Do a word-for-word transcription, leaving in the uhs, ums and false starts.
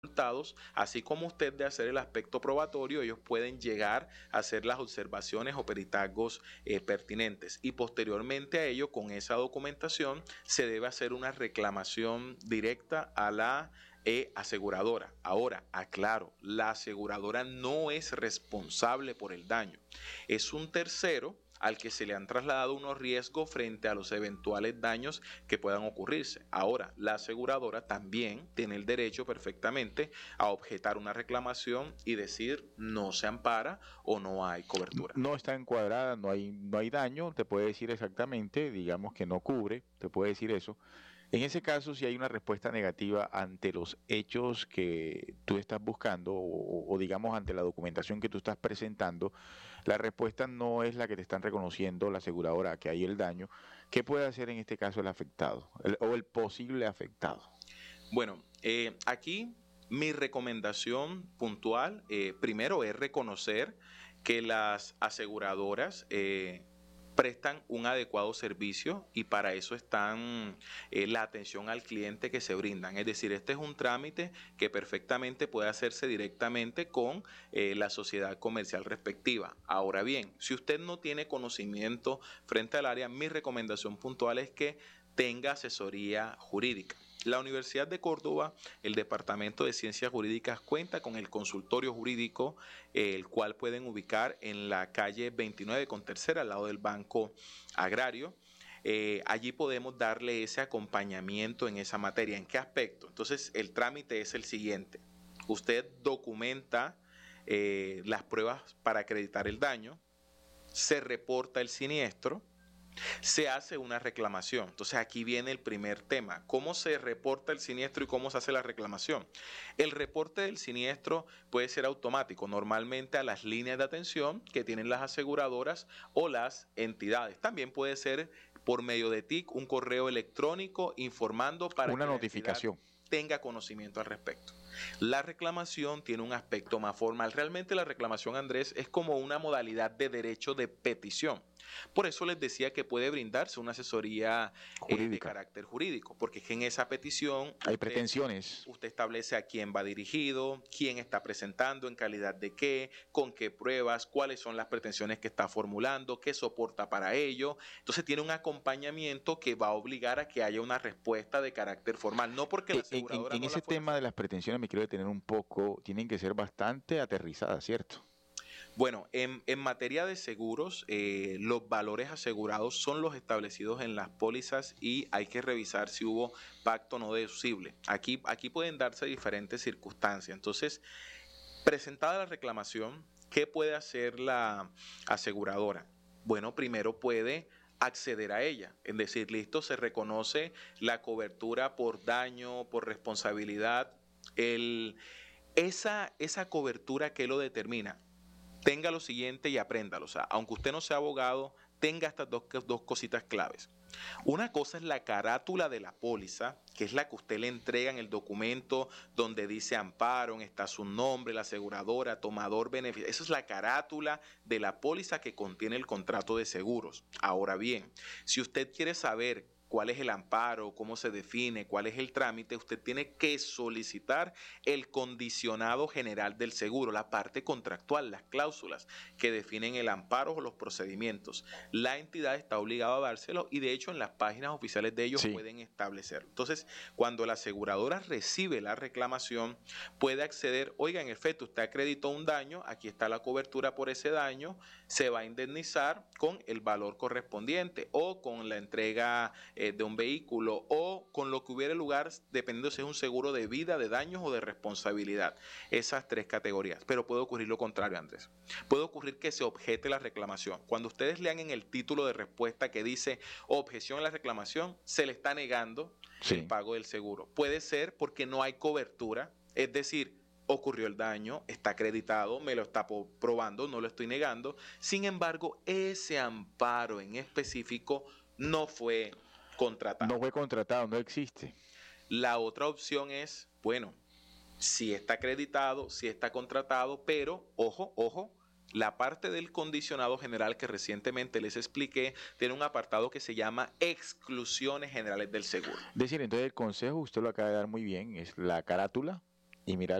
resultados, así como usted de hacer el aspecto probatorio, ellos pueden llegar a hacer las observaciones o peritagos eh, pertinentes y posteriormente a ello, con esa documentación, se debe hacer una reclamación directa a la eh, aseguradora. Ahora, aclaro, la aseguradora no es responsable por el daño, es un tercero al que se le han trasladado unos riesgos frente a los eventuales daños que puedan ocurrirse. Ahora, la aseguradora también tiene el derecho perfectamente a objetar una reclamación y decir no se ampara o no hay cobertura. No está encuadrada, no hay, no hay daño, te puede decir exactamente, digamos que no cubre, te puede decir eso. En ese caso, si hay una respuesta negativa ante los hechos que tú estás buscando o, o, digamos ante la documentación que tú estás presentando, la respuesta no es la que te están reconociendo la aseguradora, que hay el daño. ¿Qué puede hacer en este caso el afectado el, o el posible afectado? Bueno, eh, aquí mi recomendación puntual, eh, primero es reconocer que las aseguradoras eh, prestan un adecuado servicio y para eso están eh, la atención al cliente que se brindan. Es decir, este es un trámite que perfectamente puede hacerse directamente con eh, la sociedad comercial respectiva. Ahora bien, si usted no tiene conocimiento frente al área, mi recomendación puntual es que tenga asesoría jurídica. La Universidad de Córdoba, el Departamento de Ciencias Jurídicas, cuenta con el consultorio jurídico, eh, el cual pueden ubicar en la calle veintinueve con tercera, al lado del Banco Agrario. Eh, allí podemos darle ese acompañamiento en esa materia. ¿En qué aspecto? Entonces, el trámite es el siguiente. Usted documenta eh, las pruebas para acreditar el daño, se reporta el siniestro, se hace una reclamación. Entonces aquí viene el primer tema. ¿Cómo se reporta el siniestro y cómo se hace la reclamación? El reporte del siniestro puede ser automático, normalmente a las líneas de atención que tienen las aseguradoras o las entidades. También puede ser por medio de T I C, un correo electrónico informando para Una que la notificación. entidad tenga conocimiento al respecto. La reclamación tiene un aspecto más formal. Realmente la reclamación, Andrés, es como una modalidad de derecho de petición. Por eso les decía que puede brindarse una asesoría eh, de carácter jurídico, porque es que en esa petición hay usted, pretensiones. Usted establece a quién va dirigido, quién está presentando, en calidad de qué, con qué pruebas, cuáles son las pretensiones que está formulando, qué soporta para ello. Entonces tiene un acompañamiento que va a obligar a que haya una respuesta de carácter formal, no porque la En, en, aseguradora en no la ese fuera a tema hacer. de las pretensiones me quiero detener un poco, tienen que ser bastante aterrizadas, ¿cierto? Bueno, en, en materia de seguros, eh, los valores asegurados son los establecidos en las pólizas y hay que revisar si hubo pacto no deducible. Aquí, aquí pueden darse diferentes circunstancias. Entonces, presentada la reclamación, ¿qué puede hacer la aseguradora? Bueno, primero puede acceder a ella, es decir, listo, se reconoce la cobertura por daño, por responsabilidad, el, esa, esa cobertura que lo determina. Tenga lo siguiente y apréndalo. O sea, aunque usted no sea abogado, tenga estas dos, dos cositas claves. Una cosa es la carátula de la póliza, que es la que usted le entrega en el documento donde dice amparo, está su nombre, la aseguradora, tomador, beneficio. Esa es la carátula de la póliza que contiene el contrato de seguros. Ahora bien, si usted quiere saber cuál es el amparo, cómo se define, cuál es el trámite, usted tiene que solicitar el condicionado general del seguro, la parte contractual, las cláusulas que definen el amparo o los procedimientos. La entidad está obligada a dárselo y de hecho en las páginas oficiales de ellos sí pueden establecerlo. Entonces, cuando la aseguradora recibe la reclamación, puede acceder, oiga, en efecto, usted acreditó un daño, aquí está la cobertura por ese daño, se va a indemnizar con el valor correspondiente o con la entrega eh, de un vehículo o con lo que hubiera lugar, dependiendo si es un seguro de vida, de daños o de responsabilidad. Esas tres categorías. Pero puede ocurrir lo contrario, Andrés. Puede ocurrir que se objete la reclamación. Cuando ustedes lean en el título de respuesta que dice objeción a la reclamación, se le está negando sí. el pago del seguro. Puede ser porque no hay cobertura, es decir, ocurrió el daño, está acreditado, me lo está probando, no lo estoy negando. Sin embargo, ese amparo en específico no fue contratado. No fue contratado, no existe. La otra opción es, bueno, si está acreditado, si está contratado, pero, ojo, ojo, la parte del condicionado general que recientemente les expliqué tiene un apartado que se llama exclusiones generales del seguro. Es decir, entonces el consejo, usted lo acaba de dar muy bien, es la carátula, y mirar